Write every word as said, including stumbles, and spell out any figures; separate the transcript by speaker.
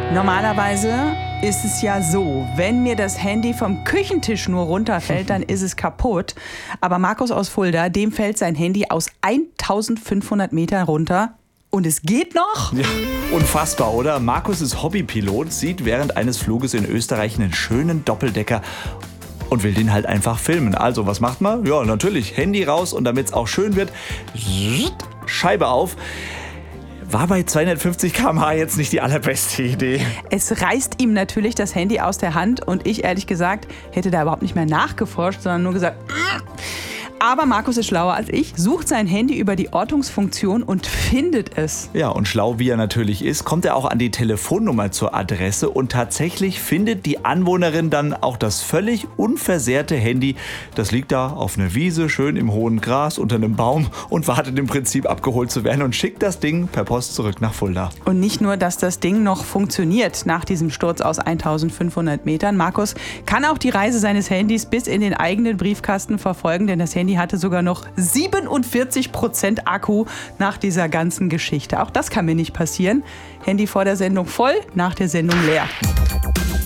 Speaker 1: Normalerweise ist es ja so, wenn mir das Handy vom Küchentisch nur runterfällt, dann ist es kaputt. Aber Markus aus Fulda, dem fällt sein Handy aus eintausendfünfhundert Metern runter. Und es geht noch?
Speaker 2: Ja, unfassbar, oder? Markus ist Hobbypilot, sieht während eines Fluges in Österreich einen schönen Doppeldecker und will den halt einfach filmen. Also, was macht man? Ja, natürlich, Handy raus und damit es auch schön wird, Scheibe auf. War bei zweihundertfünfzig Kilometer pro Stunde jetzt nicht die allerbeste Idee.
Speaker 1: Es reißt ihm natürlich das Handy aus der Hand und ich, ehrlich gesagt, hätte da überhaupt nicht mehr nachgeforscht, sondern nur gesagt, aber Markus ist schlauer als ich, sucht sein Handy über die Ortungsfunktion und findet es.
Speaker 2: Ja, und schlau wie er natürlich ist, kommt er auch an die Telefonnummer zur Adresse und tatsächlich findet die Anwohnerin dann auch das völlig unversehrte Handy. Das liegt da auf einer Wiese, schön im hohen Gras unter einem Baum und wartet im Prinzip abgeholt zu werden und schickt das Ding per Post zurück nach Fulda.
Speaker 1: Und nicht nur, dass das Ding noch funktioniert nach diesem Sturz aus eintausendfünfhundert Metern. Markus kann auch die Reise seines Handys bis in den eigenen Briefkasten verfolgen, denn das Handy hatte sogar noch siebenundvierzig Prozent Akku nach dieser ganzen Geschichte. Auch das kann mir nicht passieren. Handy vor der Sendung voll, nach der Sendung leer.